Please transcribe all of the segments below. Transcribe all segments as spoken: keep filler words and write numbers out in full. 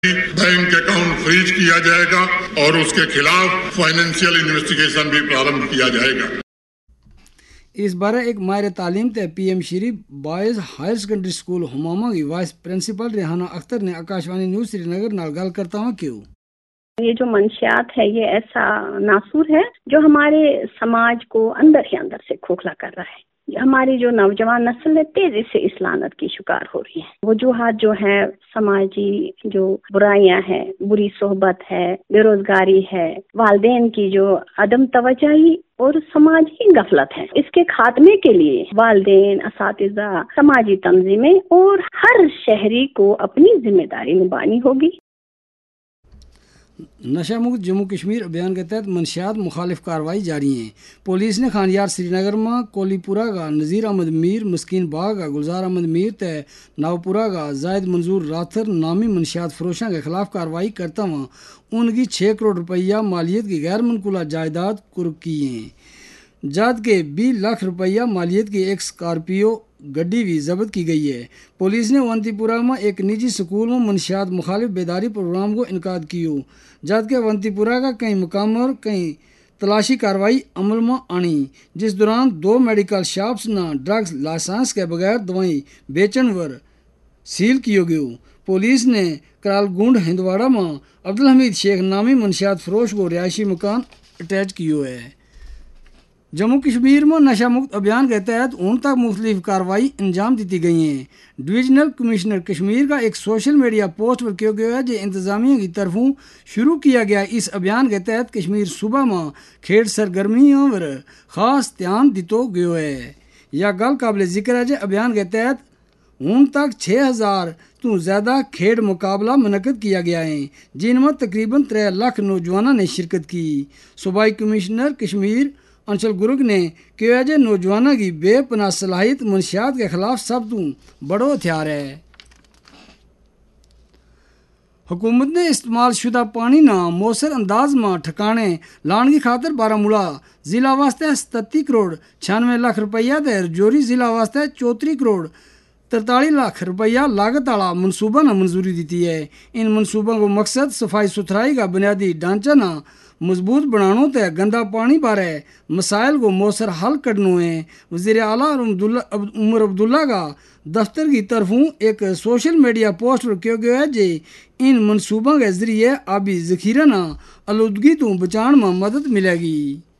Bank account freeze किया जाएगा और उसके खिलाफ फाइनेंशियल इन्वेस्टिगेशन भी प्रारंभ किया जाएगा। इस बार एक माहिर तालीम ते P M Shri boys higher secondary school हुमामा की वाइस प्रिंसिपल रेहाना अख्तर ने आकाशवाणी न्यूज़ श्रीनगर नाल गल करता हुआ क्यों ये जो मंशियात है ये ऐसा नासूर है जो हमारे समाज को अंदर ही अंदर से खोखला कर रहा है। हमारी जो नौजवान नस्ल है तेजी से इस लानत की शिकार हो रही है। वजूहात जो है समाजी जो बुराइयां हैं, बुरी सोहबत है, बेरोजगारी है, वालिदैन की जो अदम तवज्जोही और समाजी गफलत है। इसके खात्मे के लिए वालिदैन, असातिज़ा, समाजी तंजीमें और हर शहरी को अपनी जिम्मेदारी निभानी होगी। नशा मुक्त जम्मू कश्मीर अभियान के तहत मंशियात मुखालिफ कार्रवाई जारी है। पुलिस ने खानियार श्रीनगर में कोलीपुरा का नज़ीर अहमद मीर, मस्कीन बाग का गुलजार अहमद मीर ते नावपुरा का जायद मंजूर राथर नामी मंशियात फरोशों के खिलाफ कार्रवाई करता हुआ उनकी छः करोड़ रुपया मालियत की गैर मनकूला जायदाद कुर्क की है। जात के बीस लाख रुपया मालियत की एक स्कॉर्पियो गड्डी भी जब्त की गई है। पुलिस ने अवंतीपुरा में एक निजी स्कूल में मंशियात मुखालिफ बेदारी प्रोग्राम को इनकाद किया। जद के अवंतीपुरा का कई मकाम और कई तलाशी कार्रवाई अमल में आनी, जिस दौरान दो मेडिकल शॉप्स ना ड्रग्स लाइसेंस के बगैर दवाई बेचन वर सील किया गया। पुलिस ने करालगुंड हिंदवाड़ा में अब्दुल हमीद शेख नामी मंशियात फरोश को रिहायशी मकान अटैच किया है। जम्मू कश्मीर में नशा मुक्त अभियान के तहत उन तक मुख्तलिफ कार्रवाई अंजाम दी गई हैं। डिवीजनल कमिश्नर कश्मीर का एक सोशल मीडिया पोस्ट पर किया गया है जो इंतजामिया की तरफों शुरू किया गया। इस अभियान के तहत कश्मीर सूबा में खेड सरगर्मियों पर खास ध्यान दितो गयो है। यह गल काबिल जिक्र है जो अभियान के तहत उन तक छः हज़ार तो ज़्यादा खेड मुकाबला मुनक़द किया गया है, जिनमें तकरीबन त्रै लाख नौजवानों ने शिरकत की। सूबाई कमिश्नर कश्मीर अंशल गुरुग ने कहा कि नौजवानों की बेपनाह सलाहियत मंशियात के खिलाफ सब तो बड़ो हथियार है। हुकूमत ने इस्तेमाल शुदा पानी ना मौसर अंदाज में ठिकाने लाने की खातर बारामूला जिला वास्ते सतती करोड़ छियानवे लाख रुपया ते रजौरी जिला वास्ते चौतरी करोड़ तरतालीस लाख रुपया लागत वाला मनसूबा ना मंजूरी दी है। इन मनसूबों को मकसद सफाई सुथराई का बुनियादी ढांचा ना मजबूत बनानो ते गंदा पानी बारे मसाइल को मौसर हल करनो है। वज़ीर आला उमर अब्दुल्ला का दफ्तर की तरफों एक सोशल मीडिया पोस्ट पर किया गया है जे इन मनसूबों के जरिए आबी ज़ख़ीरा ना आलूदगी तो बचाने में मदद मिलेगी।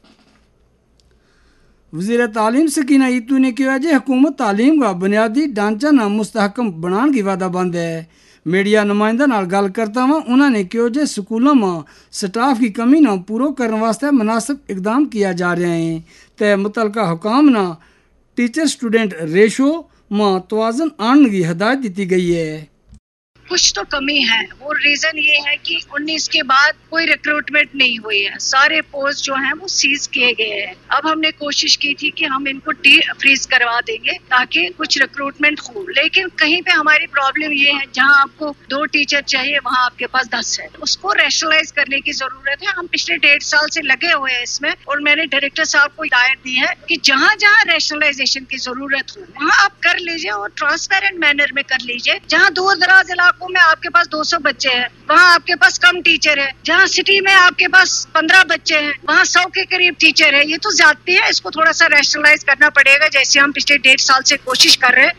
वज़ीर तालीम सकीना ईतू ने कहा है हुकूमत तालीम का बुनियादी ढांचा ना मुस्तहकम बनाने की वादा बंद है। मीडिया नुमाइंदा नाल गल करता हुआ उन्होंने कहा कि स्कूलों में स्टाफ की कमी ना पूरा करने वास्ते मुनासिब इकदाम किया जा रहे हैं ते मुतलका हुकाम ना टीचर स्टूडेंट रेशो में तवाज़ुन आने की हदायत दी गई है। कुछ तो कमी है, वो रीजन ये है कि उन्नीस के बाद कोई रिक्रूटमेंट नहीं हुई है, सारे पोस्ट जो हैं वो सीज किए गए हैं। अब हमने कोशिश की थी कि हम इनको टी फ्रीज करवा देंगे ताकि कुछ रिक्रूटमेंट हो, लेकिन कहीं पे हमारी प्रॉब्लम ये है जहां आपको दो टीचर चाहिए वहां आपके पास दस है, उसको रैशनलाइज करने की जरूरत है। हम पिछले डेढ़ साल से लगे हुए हैं इसमें और मैंने डायरेक्टर साहब को हिदायत दी है कि जहां जहां रैशनलाइजेशन की जरूरत हो वहां आप कर लीजिए और ट्रांसपेरेंट मैनर में कर लीजिए। जहां दूर दराज इलाकों में आपके पास दो सौ बच्चे हैं वहाँ आपके पास कम टीचर है, जहाँ सिटी में आपके पास पंद्रह बच्चे हैं वहाँ सौ के करीब टीचर है, ये तो ज्यादती है। इसको थोड़ा सा रैशनलाइज करना पड़ेगा जैसे हम पिछले डेढ़ साल से कोशिश कर रहे हैं।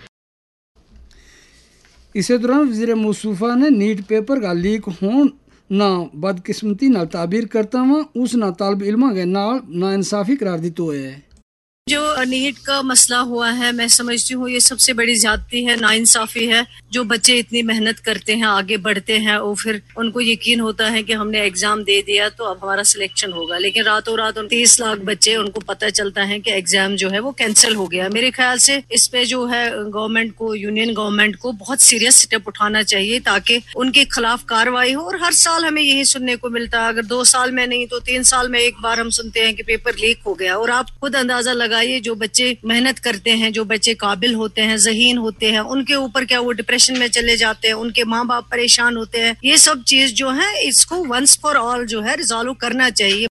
इसी दौरान वज़ीर मुस्तफा ने नीट पेपर का लीक होने ना बदकिस्मती ना ताबीर करता हुआ उस ना तालिब इल्मा के नाल नाइंसाफी करार दी तो है। जो नीट का मसला हुआ है मैं समझती हूँ ये सबसे बड़ी ज्यादती है, नाइंसाफी है। जो बच्चे इतनी मेहनत करते हैं, आगे बढ़ते हैं और फिर उनको यकीन होता है कि हमने एग्जाम दे दिया तो अब हमारा सिलेक्शन होगा, लेकिन रातों रात उन तीस लाख बच्चे उनको पता चलता है कि एग्जाम जो है वो कैंसिल हो गया। मेरे ख्याल से इस पे जो है गवर्नमेंट को, यूनियन गवर्नमेंट को बहुत सीरियस स्टेप उठाना चाहिए ताकि उनके खिलाफ कार्रवाई हो। और हर साल हमें यही सुनने को मिलता है, अगर दो साल में नहीं तो तीन साल में एक बार हम सुनते हैं कि पेपर लीक हो गया। और आप खुद अंदाजा लगाइए जो बच्चे मेहनत करते हैं, जो बच्चे काबिल होते हैं, ज़हीन होते हैं, उनके ऊपर क्या वो डिप्रेशन में चले जाते हैं, उनके माँ बाप परेशान होते हैं। ये सब चीज जो है इसको वंस फॉर ऑल जो है रिजॉल्व करना चाहिए।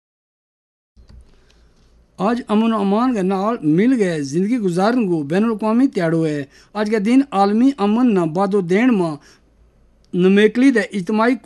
आज अमन अमान के नाल मिल गए जिंदगी गुजारन को बैनुल अक़वामी त्याड़ो है। आज के दिन आलमी अमन न बादो देन में नमेकली दे इज्तमाही